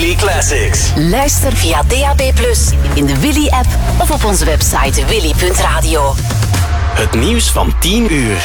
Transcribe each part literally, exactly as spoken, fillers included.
Willy Classics. Luister via D A B plus, in de Willy-app of op onze website willy punt radio. Het nieuws van tien uur.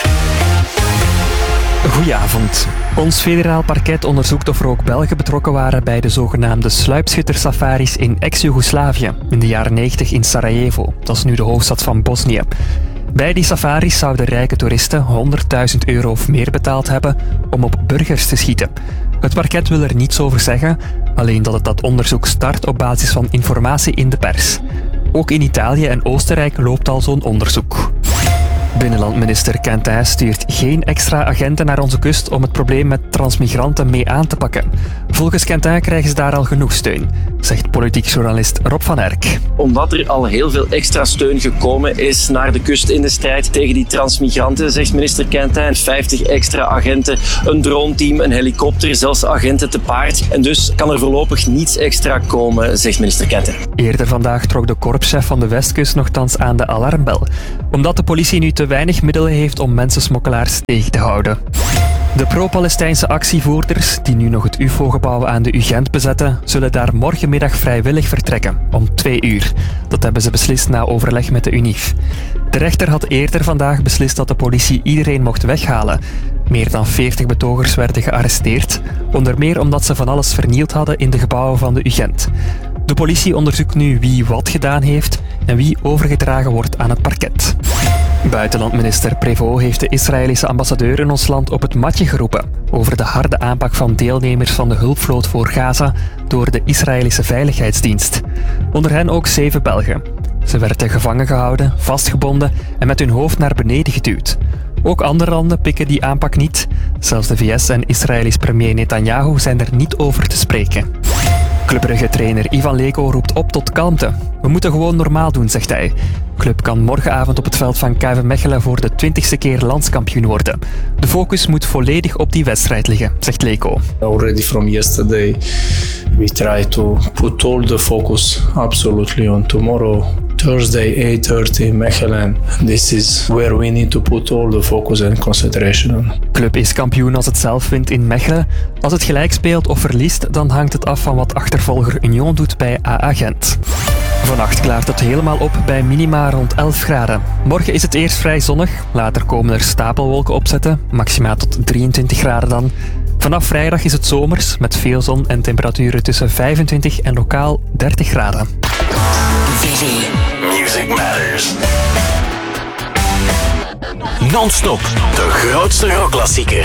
Goedenavond. Ons federaal parket onderzoekt of er ook Belgen betrokken waren bij de zogenaamde sluipschuttersafaris in ex-Joegoslavië in de jaren negentig in Sarajevo. Dat is nu de hoofdstad van Bosnië. Bij die safaris zouden rijke toeristen honderdduizend euro of meer betaald hebben om op burgers te schieten. Het parket wil er niets over zeggen, alleen dat het dat onderzoek start op basis van informatie in de pers. Ook in Italië en Oostenrijk loopt al zo'n onderzoek. Binnenlandminister Quentin stuurt geen extra agenten naar onze kust om het probleem met transmigranten mee aan te pakken. Volgens Quentin krijgen ze daar al genoeg steun, zegt politiek journalist Rob van Erck. Omdat er al heel veel extra steun gekomen is naar de kust in de strijd tegen die transmigranten, zegt minister Quentin, vijftig extra agenten, een droneteam, een helikopter, zelfs agenten te paard. En dus kan er voorlopig niets extra komen, zegt minister Quentin. Eerder vandaag trok de korpschef van de Westkust nogthans aan de alarmbel, omdat de politie nu te weinig middelen heeft om mensensmokkelaars tegen te houden. De pro-Palestijnse actievoerders, die nu nog het U F O-gebouw aan de UGent bezetten, zullen daar morgenmiddag vrijwillig vertrekken, om twee uur. Dat hebben ze beslist na overleg met de UNIF. De rechter had eerder vandaag beslist dat de politie iedereen mocht weghalen. Meer dan veertig betogers werden gearresteerd, onder meer omdat ze van alles vernield hadden in de gebouwen van de UGent. De politie onderzoekt nu wie wat gedaan heeft en wie overgedragen wordt aan het parket. Buitenlandminister Prévost heeft de Israëlische ambassadeur in ons land op het matje geroepen over de harde aanpak van deelnemers van de hulpvloot voor Gaza door de Israëlische Veiligheidsdienst. Onder hen ook zeven Belgen. Ze werden gevangen gehouden, vastgebonden en met hun hoofd naar beneden geduwd. Ook andere landen pikken die aanpak niet. Zelfs de V S en Israëlisch premier Netanyahu zijn er niet over te spreken. Club Brugge-trainer Ivan Leko roept op tot kalmte. We moeten gewoon normaal doen, zegt hij. Club kan morgenavond op het veld van K V Mechelen voor de twintigste keer landskampioen worden. De focus moet volledig op die wedstrijd liggen, zegt Leko. Already from yesterday we try to put all the focus absolutely on tomorrow. Thursday eight thirty Mechelen. This is where we need to put all the focus and concentration on. Club is kampioen als het zelf wint in Mechelen. Als het gelijk speelt of verliest, dan hangt het af van wat achtervolger Union doet bij A A Gent. Vannacht klaart het helemaal op bij minima rond elf graden. Morgen is het eerst vrij zonnig, later komen er stapelwolken opzetten, maxima tot drieëntwintig graden dan. Vanaf vrijdag is het zomers, met veel zon en temperaturen tussen vijfentwintig en lokaal dertig graden. Willy. Music Matters. Non-stop de grootste rockklassiekers.